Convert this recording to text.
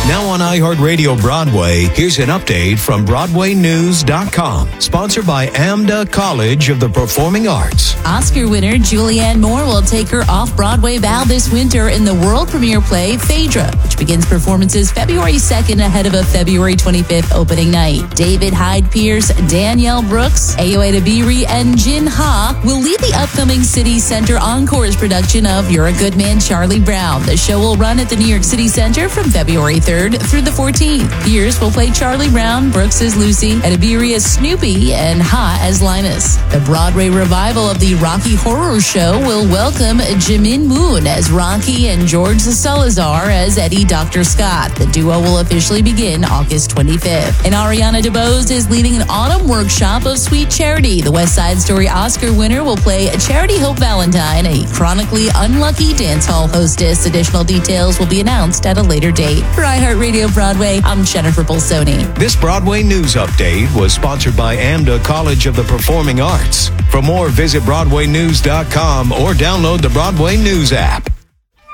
Now on iHeartRadio Broadway, here's an update from BroadwayNews.com. Sponsored by AMDA College of the Performing Arts. Oscar winner Julianne Moore will take her off-Broadway bow this winter in the world premiere play Phaedra, which begins performances February 2nd ahead of a February 25th opening night. David Hyde Pierce, Danielle Brooks, Ayoade Dabiri, and Jin Ha will lead the upcoming City Center Encore's production of You're a Good Man, Charlie Brown. The show will run at the New York City Center from February 3rd through the 14th. Pierce will play Charlie Brown, Brooks as Lucy, Dabiri as Snoopy, and Ha as Linus. The Broadway revival of the Rocky Horror Show will welcome Jimin Moon as Rocky and George Salazar as Eddie Dr. Scott. The duo will officially begin August 25th. And Ariana DeBose is leading an autumn workshop of Sweet Charity. The West Side Story Oscar winner will play Charity Hope Valentine, a chronically unlucky dance hall hostess. Additional details will be announced at a later date. For iHeartRadio Broadway, I'm Jennifer Bolsoni. This Broadway News Update was sponsored by AMDA College of the Performing Arts. For more, visit BroadwayNews.com or download the Broadway News app.